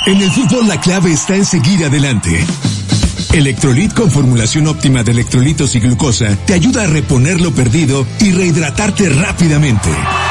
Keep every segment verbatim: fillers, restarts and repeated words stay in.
En el fútbol la clave está en seguir adelante. Electrolit con formulación óptima de electrolitos y glucosa te ayuda a reponer lo perdido y rehidratarte rápidamente.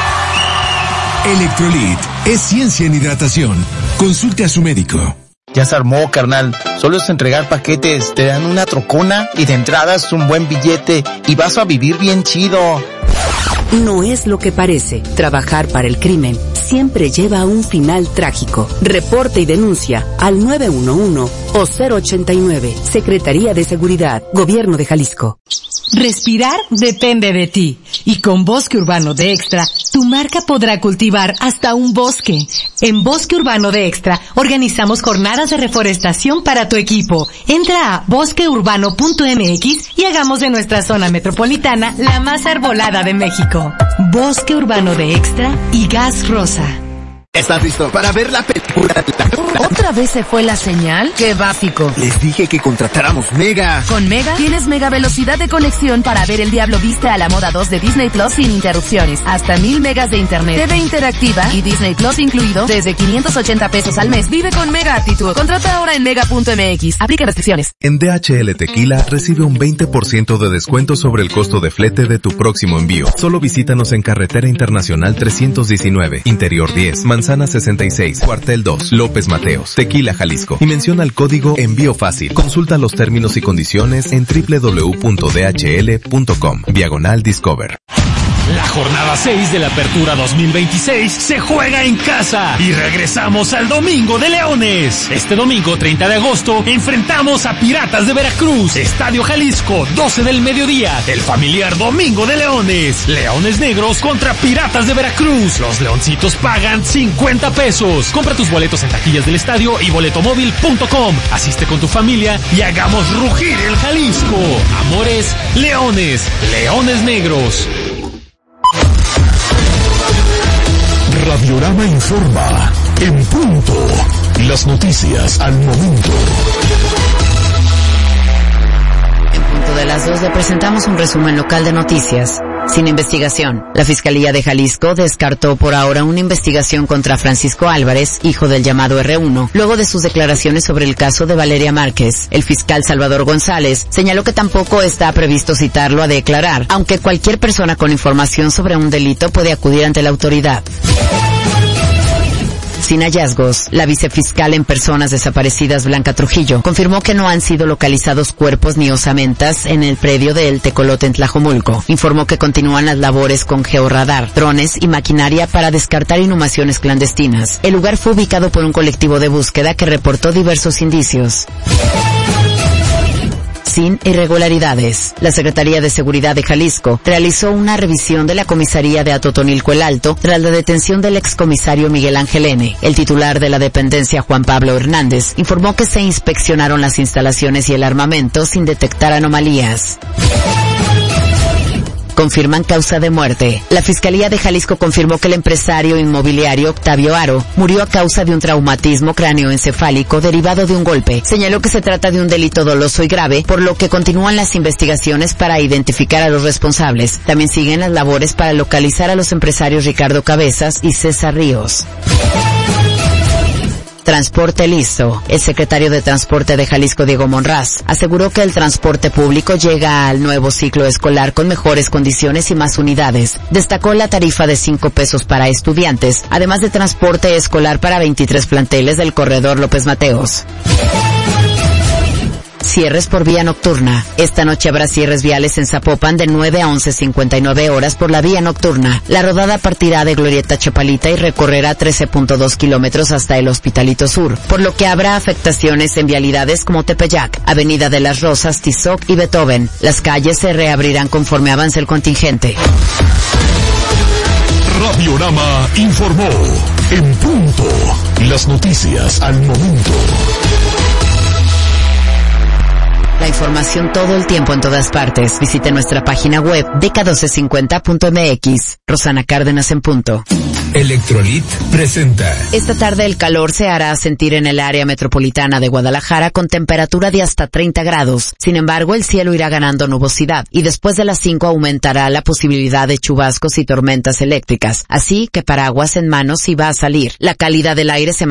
Electrolit es ciencia en hidratación. Consulte a su médico. Ya se armó, carnal. Solo es entregar paquetes, te dan una trocona y de entrada es un buen billete y vas a vivir bien chido. No es lo que parece. Trabajar para el crimen siempre lleva a un final trágico. Reporte y denuncia al nueve uno uno o cero ochenta y nueve. Secretaría de Seguridad, Gobierno de Jalisco. Respirar depende de ti. Y con Bosque Urbano de Extra, tu marca podrá cultivar hasta un bosque. En Bosque Urbano de Extra, organizamos jornadas de reforestación para tu equipo. Entra a bosque urbano punto m x y hagamos de nuestra zona metropolitana la más arbolada de México. Bosque Urbano de Extra y Gas Rosa. ¿Estás listo para ver la película? ¿Otra vez se fue la señal? ¡Qué básico! Les dije que contratáramos Mega. Con Mega tienes mega velocidad de conexión para ver El Diablo Viste a la Moda dos de Disney Plus sin interrupciones. Hasta mil megas de internet, T V interactiva y Disney Plus incluido desde quinientos ochenta pesos al mes. Vive con Mega Actitud. Contrata ahora en mega punto m x. Aplica restricciones. En D H L Tequila recibe un veinte por ciento de descuento sobre el costo de flete de tu próximo envío. Solo visítanos en Carretera Internacional trescientos diecinueve, Interior diez, Manzana sesenta y seis, Cuartel dos, López Mateos, Tequila, Jalisco. Y menciona el código Envío Fácil. Consulta los términos y condiciones en doble u doble u doble u punto d h l punto com, diagonal Discover. La jornada seis de la Apertura dos mil veintiséis se juega en casa y regresamos al Domingo de Leones. Este domingo treinta de agosto enfrentamos a Piratas de Veracruz. Estadio Jalisco, doce del mediodía. El familiar Domingo de Leones. Leones Negros contra Piratas de Veracruz. Los leoncitos pagan cincuenta pesos. Compra tus boletos en taquillas del estadio y boletomóvil punto com. Asiste con tu familia y hagamos rugir el Jalisco. Amores, Leones, Leones Negros. Radiorama informa en punto. Las noticias al momento. En punto de las dos le presentamos un resumen local de noticias. Sin investigación. La Fiscalía de Jalisco descartó por ahora una investigación contra Francisco Álvarez, hijo del llamado erre uno, luego de sus declaraciones sobre el caso de Valeria Márquez. El fiscal Salvador González señaló que tampoco está previsto citarlo a declarar, aunque cualquier persona con información sobre un delito puede acudir ante la autoridad. Sin hallazgos, la vicefiscal en personas desaparecidas Blanca Trujillo confirmó que no han sido localizados cuerpos ni osamentas en el predio del Tecolote en Tlajomulco. Informó que continúan las labores con georradar, drones y maquinaria para descartar inhumaciones clandestinas. El lugar fue ubicado por un colectivo de búsqueda que reportó diversos indicios. Sin irregularidades. La Secretaría de Seguridad de Jalisco realizó una revisión de la comisaría de Atotonilco el Alto tras la detención del excomisario Miguel Ángel N. El titular de la dependencia, Juan Pablo Hernández, informó que se inspeccionaron las instalaciones y el armamento sin detectar anomalías. Confirman causa de muerte. La Fiscalía de Jalisco confirmó que el empresario inmobiliario Octavio Aro murió a causa de un traumatismo cráneoencefálico derivado de un golpe. Señaló que se trata de un delito doloso y grave, por lo que continúan las investigaciones para identificar a los responsables. También siguen las labores para localizar a los empresarios Ricardo Cabezas y César Ríos. Transporte listo. El secretario de Transporte de Jalisco, Diego Monraz, aseguró que el transporte público llega al nuevo ciclo escolar con mejores condiciones y más unidades. Destacó la tarifa de cinco pesos para estudiantes, además de transporte escolar para veintitrés planteles del corredor López Mateos. Cierres por vía nocturna. Esta noche habrá cierres viales en Zapopan de nueve a once cincuenta y nueve horas por la vía nocturna. La rodada partirá de Glorieta Chapalita y recorrerá trece punto dos kilómetros hasta el Hospitalito Sur, por lo que habrá afectaciones en vialidades como Tepeyac, Avenida de las Rosas, Tizoc y Beethoven. Las calles se reabrirán conforme avance el contingente. Radiorama informó en punto. Las noticias al momento. La información todo el tiempo en todas partes. Visite nuestra página web D K doce cincuenta punto m x. Rosana Cárdenas en punto. Electrolit presenta. Esta tarde el calor se hará sentir en el área metropolitana de Guadalajara con temperatura de hasta treinta grados. Sin embargo, el cielo irá ganando nubosidad y después de las cinco aumentará la posibilidad de chubascos y tormentas eléctricas. Así que paraguas en mano si va a salir. La calidad del aire se